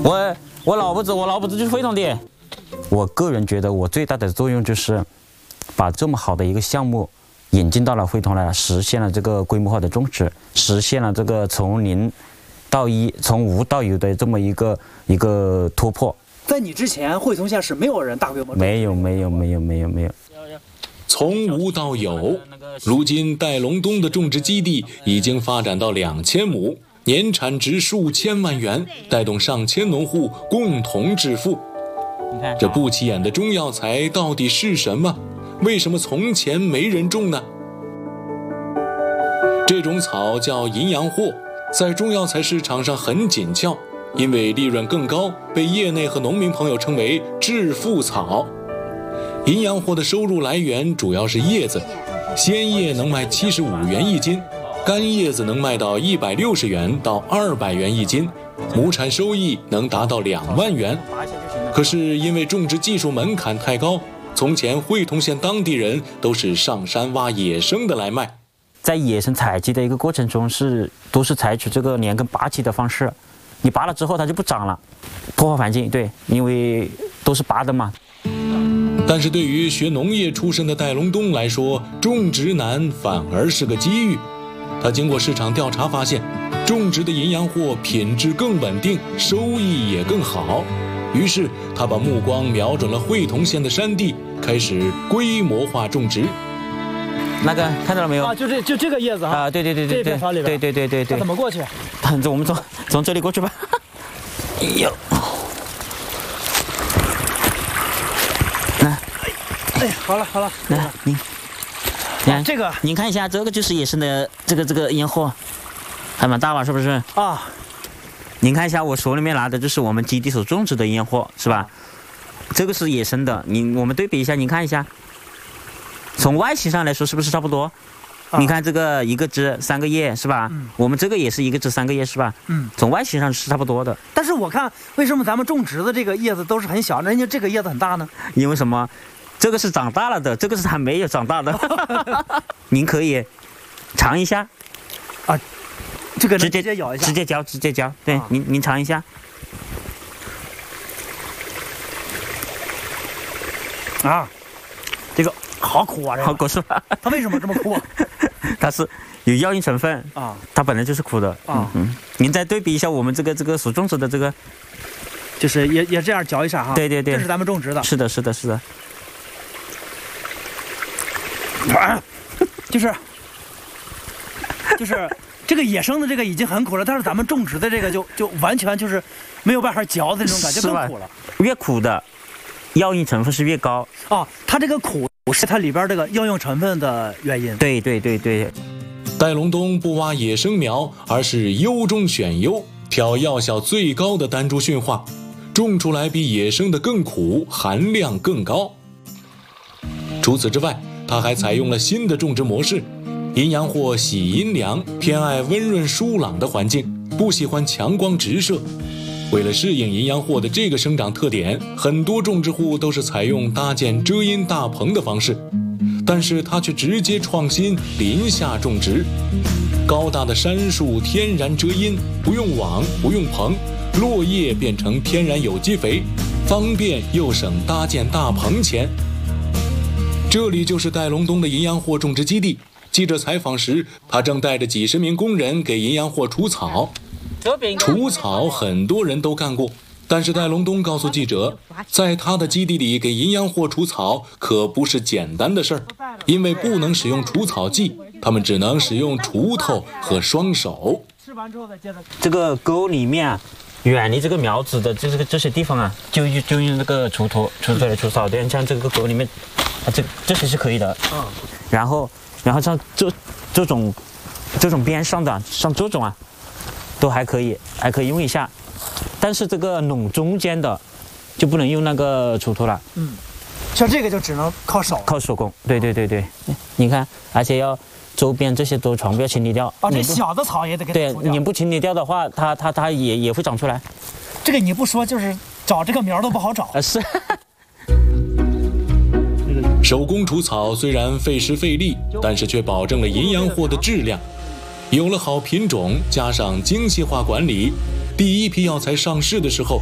我脑子就是非常的。我个人觉得我最大的作用就是把这么好的一个项目引进到了会同来，实现了这个规模化的种植，实现了这个从零到一、从无到有的这么一个突破。 在你之前，会同县是没有人大规模种植。 没有。 从无到有，如今戴龙东的种植基地已经发展到2000亩，年产值数千万元，带动上千农户共同致富。这不起眼的中药材到底是什么？为什么从前没人种呢？这种草叫淫羊藿，在中药材市场上很紧俏，因为利润更高，被业内和农民朋友称为致富草。淫羊藿的收入来源主要是叶子，鲜叶能卖75元一斤，干叶子能卖到160元到200元一斤，亩产收益能达到2万元。可是因为种植技术门槛太高，从前会同县当地人都是上山挖野生的来卖。 在野生采集的一个过程中都是采取这个连根拔起的方式，你拔了之后它就不长了，破坏环境。对，因为都是拔的嘛。 但是对于学农业出身的戴龙东来说，种植难反而是个机遇。他经过市场调查发现，种植的淫羊藿品质更稳定，收益也更好。于是他把目光瞄准了会同县的山地，开始规模化种植。 那个看到了没有？ 就这个叶子哈。 对，这片草里边。 对。 那怎么过去？ 我们从这里过去吧。哎呦，来， 哎，好了， 来，您这个， 您看一下，这个就是野生的这个烟货，还蛮大吧？是不是？ 啊。 您看一下，我手里面拿的就是我们基地所种植的烟货，是吧？这个是野生的，我们对比一下，您看一下，从外形上来说是不是差不多？你看这个一个枝3个叶是吧？我们这个也是一个枝3个叶是吧？从外形上是差不多的。 但是我看为什么咱们种植的这个叶子都是很小，人家这个叶子很大呢？ 因为什么？这个是长大了的，这个是还没有长大的。您可以尝一下。 啊，这个直接咬一下， 直接嚼。对，您尝一下。 啊，这个好苦啊！ 好苦是吧？ 它为什么这么苦啊？ 它是有药性成分啊， 它本来就是苦的啊。您再对比一下我们这个所种植的这个， 就是也这样嚼一下哈。 对， 这是咱们种植的。 是的。 就是这个野生的这个已经很苦了，但是咱们种植的这个就完全就是没有办法嚼的那种感觉，更苦了。 越苦的药用成分是越高哦，它这个苦是它里边这个药用成分的原因。 对。 戴龙东不挖野生苗，而是优中选优，挑药效最高的单株驯化，种出来比野生的更苦，含量更高。除此之外，他还采用了新的种植模式，淫羊藿喜阴凉，偏爱温润疏朗的环境，不喜欢强光直射。为了适应淫羊藿的这个生长特点，很多种植户都是采用搭建遮阴大棚的方式，但是他却直接创新林下种植。高大的杉树天然遮阴，不用网，不用棚，落叶变成天然有机肥，方便又省搭建大棚钱。这里就是戴龙东的淫羊藿种植基地。记者采访时，他正带着几十名工人给淫羊藿除草。除草很多人都干过，但是戴龙东告诉记者，在他的基地里给淫羊藿除草可不是简单的事儿，因为不能使用除草剂，他们只能使用锄头和双手。 这个沟里面啊，远离这个苗子的这些地方啊，就用这个锄头锄出来除草。对，像这个沟里面啊，这些是可以的。然后像这种边上的，像这种啊，都还可以用一下。但是这个垄中间的就不能用那个锄头了。 像这个就只能靠手工。对， 你看，而且要周边这些都全部要清理掉。 这小的草也得给它除掉。 对，你不清理掉的话，它也会长出来。 这个你不说，就是找这个苗都不好找。 是。 手工除草虽然费时费力，但是却保证了淫羊藿的质量。有了好品种，加上精细化管理，第一批药材上市的时候，